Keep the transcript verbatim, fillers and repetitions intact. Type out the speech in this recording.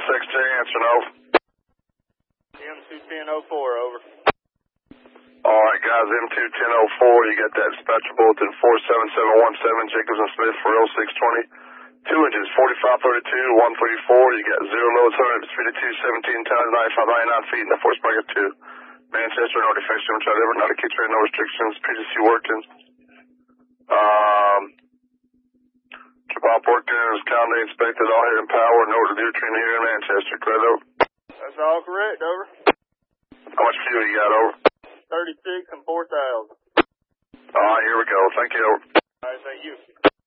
Secretary, answer no. M two ten oh four, over. Alright guys, M two ten oh four, you got that dispatcher bulletin four seven seven one seven, Jacobs and Smith for L six twenty. Two engines, forty-five thirty-two, one thirty-four, you got zero loads, one hundred, speed of two, seventeen tons, ninety-five, ninety-nine feet, and the force bracket two. Manchester, no defection, whatever, not a key train, no restrictions, P G C working. Um, trip op working, calendar inspected, all head and power, no review train here in Manchester, correct, over? That's all correct, over. How much fuel you got, over? thirty-six and four thousand. Alright, here we go, thank you, over. Alright, thank you.